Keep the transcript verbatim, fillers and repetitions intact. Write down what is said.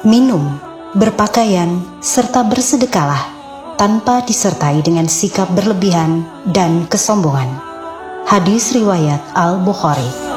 minum, berpakaian, serta bersedekahlah, tanpa disertai dengan sikap berlebihan dan kesombongan. Hadis riwayat Al-Bukhari.